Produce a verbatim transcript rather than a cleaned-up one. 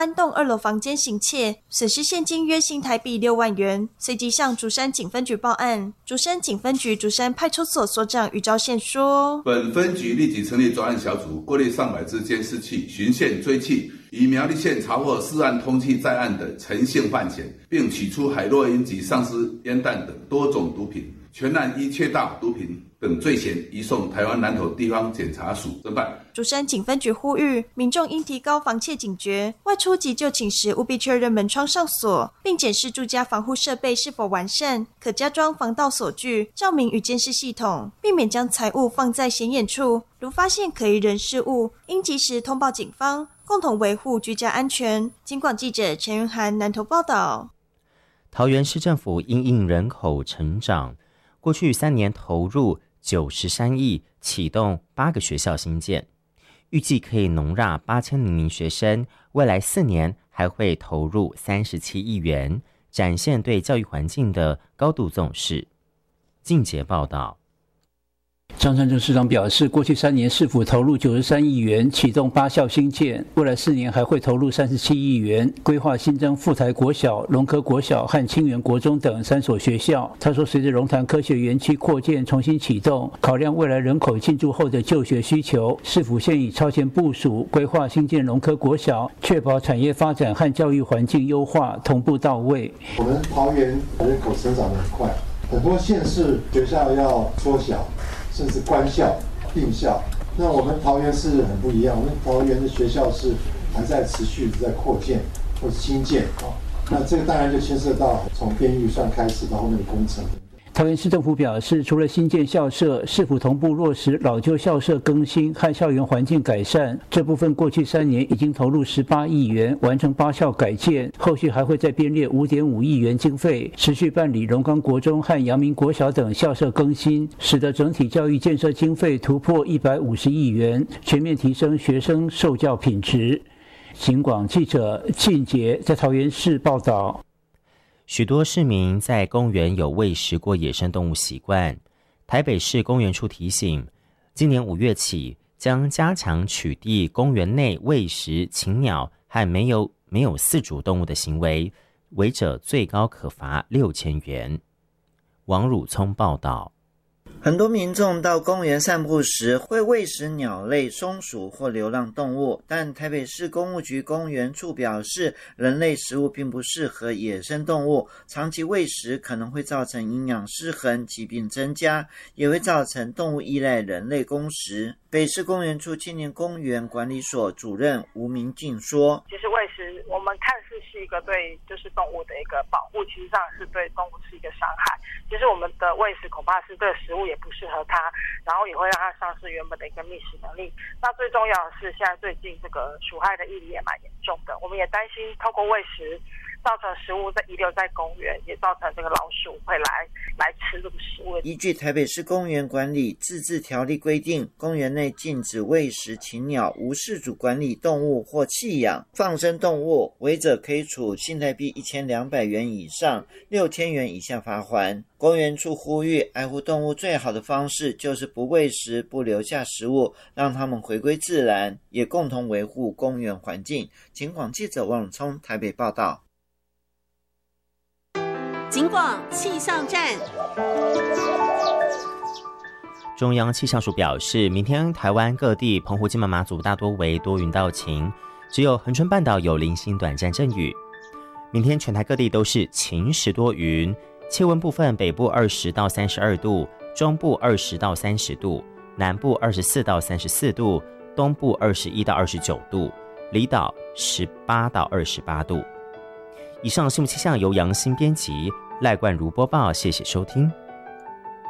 安栋二楼房间行窃，损失现金约新台币六万元，随即向竹山警分局报案。竹山警分局竹山派出所所长于昭宪说：“ 本分局立即成立专案小组，过滤上百支监视器，循线追缉，以苗栗县查获涉案通缉在案的陈姓犯嫌，并取出海洛因及丧尸烟弹等多种毒品。全案依窃盗毒品等罪嫌移送台湾南投地方检察署侦办。” 竹山警分局呼吁民众应提高防窃警觉，外出及就寝时务必确认门窗上锁，并检视住家防护设备是否完善，可加装防盗锁具、照明与监视系统，避免将财物放在显眼处。如发现可疑人事物，应及时通报警方，共同维护居家安全。警广记者陈云涵南投报道。 桃园市政府因应人口成长，过去三年投入九十三亿，启动八个学校新建，预计可以容纳八千零名学生。未来四年还会投入三十七亿元，展现对教育环境的高度重视。进节报道。 张善政市长表示，过去三年市府投入九十三亿元启动八校新建，未来四年还会投入三十七亿元，规划新增富台国小、龙科国小和清源国中等三所学校。他说，随着龙潭科学园区扩建重新启动，考量未来人口进驻后的就学需求，市府现已超前部署，规划新建龙科国小，确保产业发展和教育环境优化同步到位。 我们桃园人口成长得很快，很多县市学校要缩小，甚至关校、并校。那我们桃园市很不一样，我们桃园的学校是还在持续的在扩建或者新建啊。那这个当然就牵涉到从编预算开始到后面的工程。 桃园市政府表示，除了新建校舍，市府同步落实老旧校舍更新和校园环境改善。这部分过去三年已经投入十八亿元，完成八校改建，后续还会再编列五点五亿元经费，持续办理龙岗国中和阳明国小等校舍更新，使得整体教育建设经费突破一百五十亿元，全面提升学生受教品质。警广记者庆杰在桃园市报道。 许多市民在公园有喂食过野生动物习惯。台北市公园处提醒，今年五月起将加强取缔公园内喂食禽鸟和没有没有饲主动物的行为，违者最高可罚六千元。王汝聪报道。 很多民众到公园散步时会喂食鸟类、松鼠或流浪动物，但台北市公务局公园处表示，人类食物并不适合野生动物，长期喂食可能会造成营养失衡、疾病增加，也会造成动物依赖人类供食。北市公园处青年公园管理所主任吴明静说：“ 其实喂食我们看似是一个对就是动物的一个保护，其实上是对动物是一个伤害。其实我们的喂食恐怕是对食物也不适合它，然后也会让它丧失原本的一个觅食能力。那最重要的是，现在最近这个鼠害的议题也蛮严重的，我们也担心透过喂食造成食物在遗留在公园，也造成这个老鼠会来来吃这个食物。” 依据台北市公园管理自治条例规定，公园内禁止喂食禽鸟、无饲主管理动物或弃养放生动物，违者可以处新台币一千两百元以上六千元以下罚锾。公园处呼吁，爱护动物最好的方式就是不喂食、不留下食物，让它们回归自然，也共同维护公园环境。警广记者王永聪台北报道。 警广气象站。 中央气象署表示，明天台湾各地澎湖、金门、马祖大多为多云到晴，只有恒春半岛有零星短暂阵雨。明天全台各地都是晴时多云，气温部分北部二十到三十二度，中部二十到三十度，南部二十四到三十四度，东部二十一到二十九度，离岛十八到二十八度。以上新闻气象由杨新编辑，赖冠如播报，谢谢收听。